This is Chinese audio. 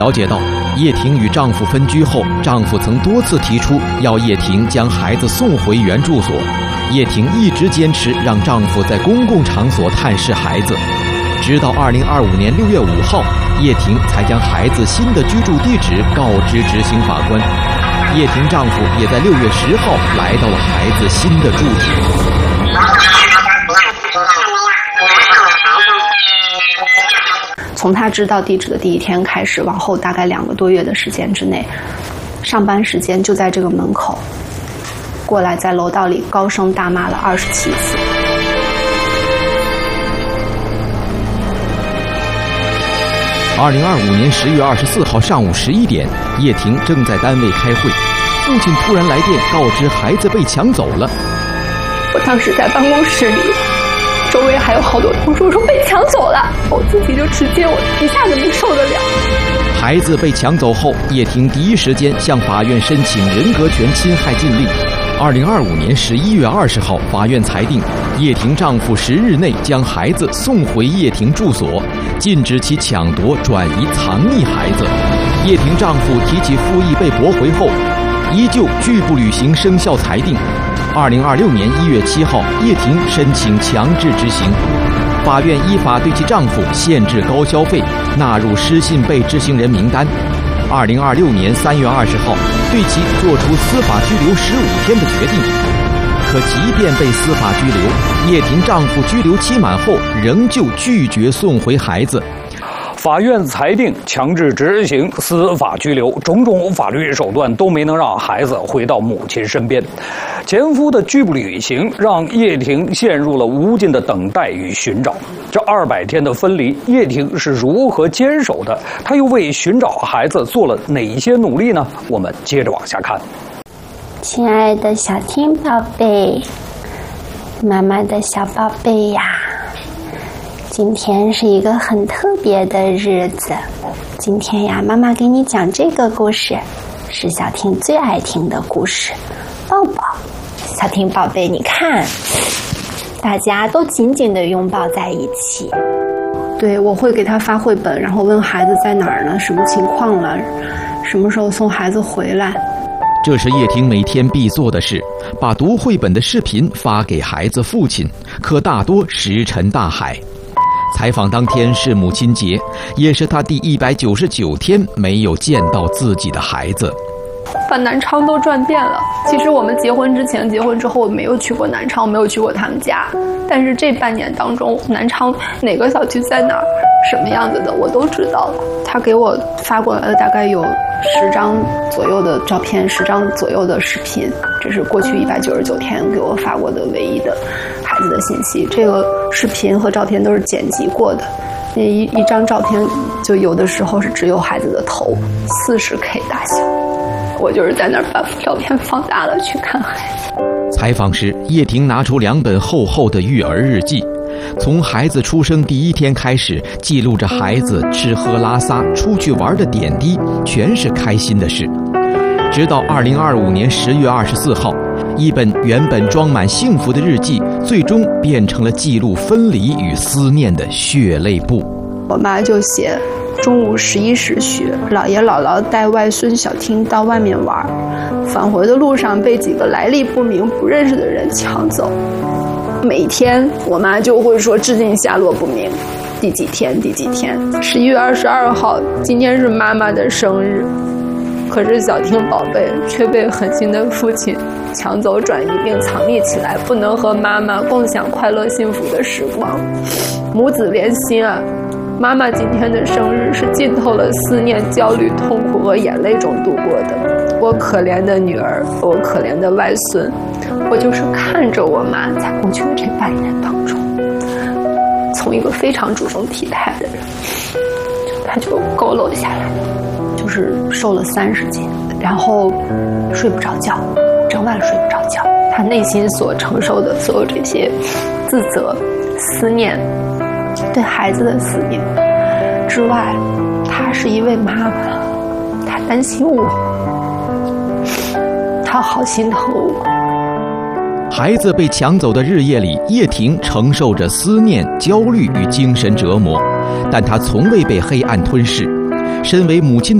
了解到，叶婷与丈夫分居后，丈夫曾多次提出要叶婷将孩子送回原住所，叶婷一直坚持让丈夫在公共场所探视孩子，直到2025年6月5号，叶婷才将孩子新的居住地址告知执行法官。叶婷丈夫也在6月10号来到了孩子新的住址。 从他知道地址的第一天开始，往后大概2个多月的时间之内，上班时间就在这个门口过来，在楼道里高声大骂了27次。 2025年10月24号上午11点，叶婷正在单位开会，父亲突然来电告知孩子被抢走了。 我当时在办公室里，周围还有好多同事说被抢走了，我自己就直接一下子没受得了。 孩子被抢走后，叶婷第一时间向法院申请人格权侵害禁令。2025年11月20号，法院裁定叶婷丈夫10日内将孩子送回叶婷住所，禁止其抢夺、转移、藏匿孩子。叶婷丈夫提起复议被驳回后，依旧拒不履行生效裁定。2026年1月7号，叶婷申请强制执行，法院依法对其丈夫限制高消费，纳入失信被执行人名单。2026年3月20号，对其作出司法拘留15天的决定。可即便被司法拘留，叶婷丈夫拘留期满后，仍旧拒绝送回孩子。 法院裁定强制执行司法拘留，种种法律手段都没能让孩子回到母亲身边。前夫的拒不履行，让叶婷陷入了无尽的等待与寻找。这200天的分离，叶婷是如何坚守的？她又为寻找孩子做了哪些努力呢？我们接着往下看。 亲爱的小婷宝贝，妈妈的小宝贝呀，今天是一个很特别的日子。今天呀，妈妈给你讲这个故事，是小婷最爱听的故事，抱抱。小婷宝贝，你看，大家都紧紧地拥抱在一起。 对，我会给他发绘本，然后问孩子在哪儿呢，什么情况了，什么时候送孩子回来。 这是叶婷每天必做的事，把读绘本的视频发给孩子父亲，可大多石沉大海。采访当天是母亲节，也是她第199天没有见到自己的孩子。 把南昌都转遍了。其实我们结婚之前、结婚之后没有去过南昌，没有去过他们家。但是这半年当中，南昌哪个小区在哪儿、什么样子的我都知道了。他给我发过来了大概有10张左右的照片，10张左右的视频，这是过去199天给我发过的唯一的孩子的信息。这个视频和照片都是剪辑过的，那一张照片就有的时候是只有孩子的头，40K 大小。我就是在那儿把照片放大了去看孩子。 采访时，叶婷拿出2本厚厚的育儿日记，从孩子出生第1天开始，记录着孩子吃喝拉撒、出去玩的点滴，全是开心的事。直到2025年10月24号，一本原本装满幸福的日记，最终变成了记录分离与思念的血泪簿。 我妈就写，中午11时许，姥爷姥姥带外孙小婷到外面玩，返回的路上被几个来历不明、不认识的人抢走。每天我妈就会说至今下落不明，第几天。11月22号，今天是妈妈的生日，可是小婷宝贝却被狠心的父亲抢走、转移并藏匿起来，不能和妈妈共享快乐幸福的时光。母子连心啊！妈妈今天的生日是浸透了思念、焦虑、痛苦和眼泪中度过的。我可怜的女儿，我可怜的外孙，我就是看着我妈在过去的这半年当中，从一个非常注重体态的人，她就佝偻下来，就是瘦了30斤，然后睡不着觉，整晚睡不着觉。她内心所承受的所有这些自责、思念，对孩子的思念之外，她是一位妈妈，她担心我，她好心疼我。 孩子被抢走的日夜里，叶婷承受着思念、焦虑与精神折磨，但她从未被黑暗吞噬。 身为母亲的